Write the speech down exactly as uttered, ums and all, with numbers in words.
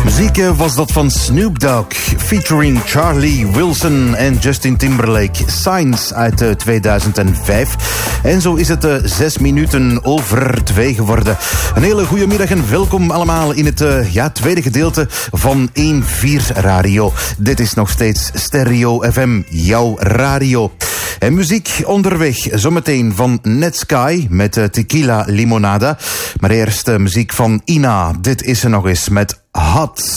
Muziek was dat van Snoop Dogg, featuring Charlie Wilson en Justin Timberlake. Signs uit uh, tweeduizend vijf. En zo is het uh, zes minuten over twee geworden. Een hele goede middag en welkom allemaal in het uh, ja, tweede gedeelte van één vier Radio. Dit is nog steeds Stereo F M, jouw radio. En muziek onderweg, zometeen van Netsky met uh, Tequila Limonada. Maar eerst uh, muziek van Ina. Dit is er nog eens met Hot.